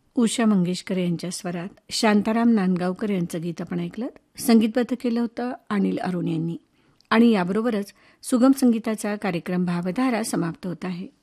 उषा मंगेशकर यांच्या स्वरात शांताराम नांदगावकर यांचं गीत आपण ऐकलं. संगीतबद्ध केलं होतं अनिल अरुण यांनी. आणि याबरोबरच सुगम संगीताचा कार्यक्रम भावधारा समाप्त होत आहे.